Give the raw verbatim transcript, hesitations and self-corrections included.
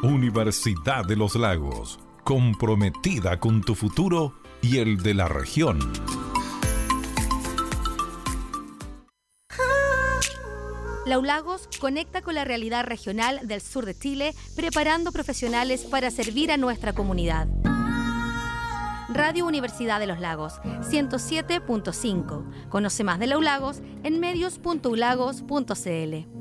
Universidad de los Lagos, comprometida con tu futuro y el de la región. La U Lagos conecta con la realidad regional del sur de Chile, preparando profesionales para servir a nuestra comunidad. Radio Universidad de los Lagos, ciento siete punto cinco. Conoce más de la U Lagos en medios punto u lagos punto c l.